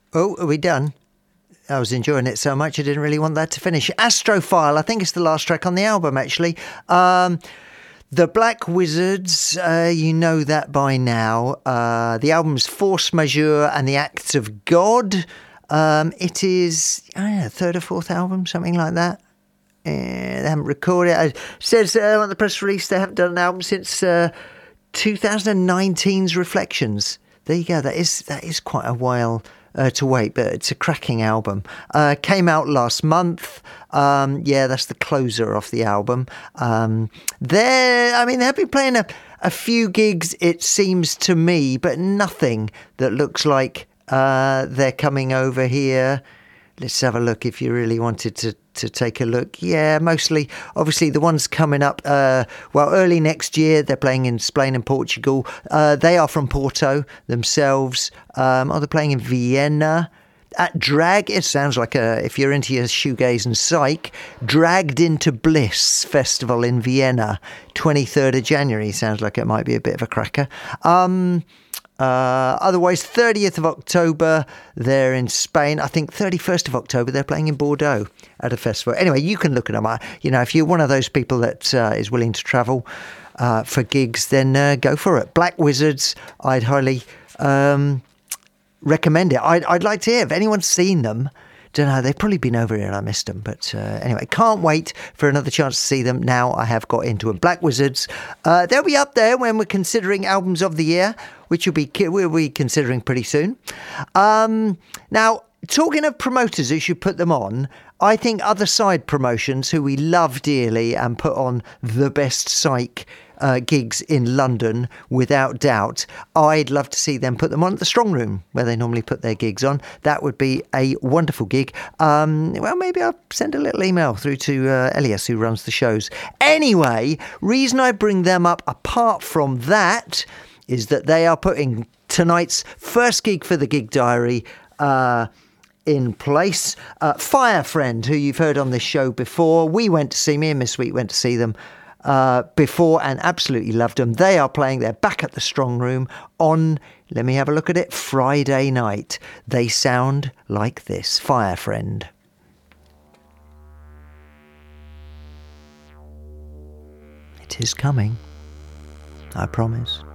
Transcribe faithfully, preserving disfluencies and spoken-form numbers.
Oh, are we done? I was enjoying it so much I didn't really want that to finish. Astrophile, I think it's the last track on the album, actually. Um, the Black Wizards, uh, you know that by now. Uh, the album's Force Majeure and the Acts of God. Um, it is, I don't know, third or fourth album, something like that. Uh, they haven't recorded it. It says uh, on the press release they haven't done an album since uh, twenty nineteen's Reflections. There you go. That is that is quite a while uh, to wait, but it's a cracking album. Uh, came out last month. Um, yeah, that's the closer of the album. Um, they're, I mean, they've been playing a, a few gigs, it seems to me, but nothing that looks like uh, they're coming over here. Let's have a look if you really wanted to, to take a look. Yeah, mostly, obviously, the ones coming up, uh, well, early next year, they're playing in Spain and Portugal. Uh, they are from Porto themselves. Um, oh, they're playing in Vienna. At Drag, it sounds like a, if you're into your shoegaze and psych, Dragged into Bliss Festival in Vienna, twenty-third of January. Sounds like it might be a bit of a cracker. Um... Uh, otherwise, thirtieth of October, they're in Spain. I think thirty-first of October, they're playing in Bordeaux at a festival. Anyway, you can look at them. I, you know, if you're one of those people that uh, is willing to travel uh, for gigs, then uh, go for it. Black Wizards, I'd highly um, recommend it. I'd, I'd like to hear if anyone's seen them. Don't know, they've probably been over here and I missed them. But uh, anyway, can't wait for another chance to see them. Now I have got into them. Black Wizards, uh, they'll be up there when we're considering albums of the year, which will be we'll be considering pretty soon. Um, now, talking of promoters who should put them on, I think Other Side Promotions, who we love dearly and put on the best psych Uh, gigs in London, without doubt. I'd love to see them put them on at the Strong Room, where they normally put their gigs on. That would be a wonderful gig. Um, well, maybe I'll send a little email through to uh, Elias, who runs the shows. Anyway, reason I bring them up, apart from that, is that they are putting tonight's first gig for the Gig Diary uh, in place. Uh, Fire Friend, who you've heard on this show before. We went to see, me and Miss Sweet went to see them Uh, before and absolutely loved them. They are playing, they're back at the Strong Room on, let me have a look at it, Friday night. They sound like this. Fire Friend. It is coming, I promise.